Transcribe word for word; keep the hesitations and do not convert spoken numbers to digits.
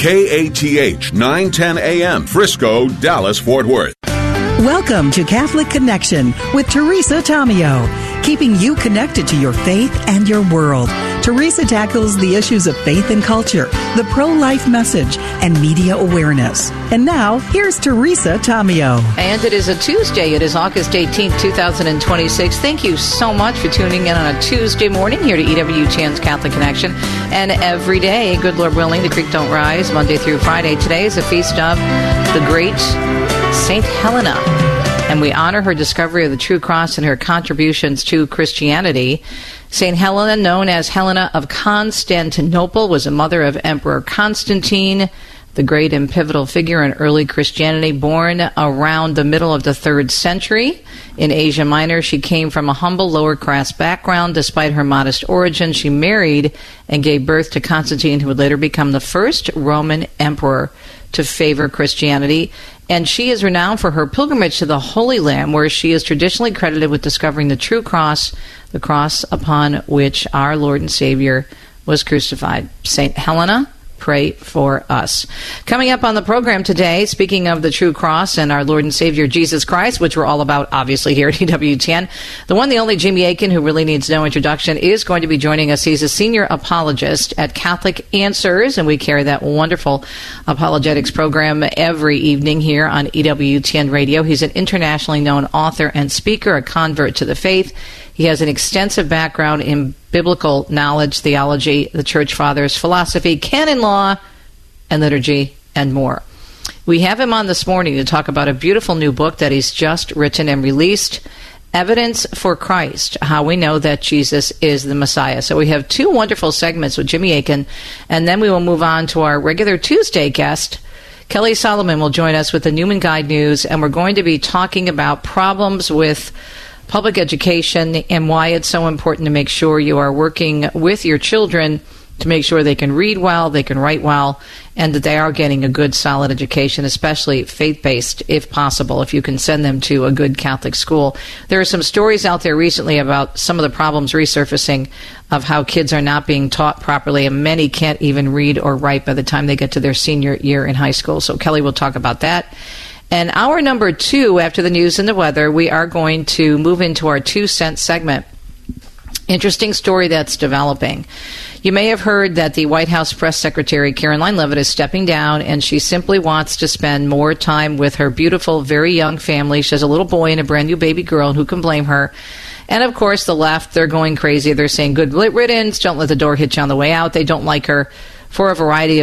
K A T H nine ten A M, Frisco, Dallas, Fort Worth. Welcome to Catholic Connection with Teresa Tomeo, keeping you connected to your faith and your world. Teresa tackles the issues of faith and culture, the pro-life message, and media awareness. And now, here's Teresa Tomeo. And it is a Tuesday. It is August eighteenth, twenty twenty-six. Thank you so much for tuning in on a Tuesday morning here to E W T N's Catholic Connection. And every day, good Lord willing, the creek don't rise, Monday through Friday. Today is a feast of the great Saint Helena. And we honor her discovery of the true cross and her contributions to Christianity. Saint Helena, known as Helena of Constantinople, was a mother of Emperor Constantine, the great and pivotal figure in early Christianity, born around the middle of the third century. In Asia Minor, she came from a humble lower-class background. Despite her modest origin, she married and gave birth to Constantine, who would later become the first Roman emperor to favor Christianity. And she is renowned for her pilgrimage to the Holy Land, where she is traditionally credited with discovering the true cross, the cross upon which our Lord and Savior was crucified. Saint Helena, pray for us. Coming up on the program today, speaking of the true cross and our Lord and Savior Jesus Christ, which we're all about, obviously, here at E W T N, the one, the only Jimmy Akin, who really needs no introduction, is going to be joining us. He's a senior apologist at Catholic Answers, and we carry that wonderful apologetics program every evening here on E W T N Radio. He's an internationally known author and speaker, a convert to the faith. He has an extensive background in biblical knowledge, theology, the Church Fathers, philosophy, canon law, and liturgy, and more. We have him on this morning to talk about a beautiful new book that he's just written and released, Evidence for Christ, How We Know That Jesus is the Messiah. So we have two wonderful segments with Jimmy Akin, and then we will move on to our regular Tuesday guest. Kelly Solomon will join us with the Newman Guide News, and we're going to be talking about problems with public education and why it's so important to make sure you are working with your children to make sure they can read well, they can write well, and that they are getting a good, solid education, especially faith-based, if possible, if you can send them to a good Catholic school. There are some stories out there recently about some of the problems resurfacing of how kids are not being taught properly, and many can't even read or write by the time they get to their senior year in high school. So Kelly will talk about that. And hour number two, after the news and the weather, we are going to move into our two cent segment. Interesting story that's developing. You may have heard that the White House Press Secretary, Caroline Leavitt, is stepping down, and she simply wants to spend more time with her beautiful, very young family. She has a little boy and a brand new baby girl, and who can blame her? And, of course, the left, they're going crazy. They're saying good riddance, don't let the door hit you on the way out. They don't like her for a variety of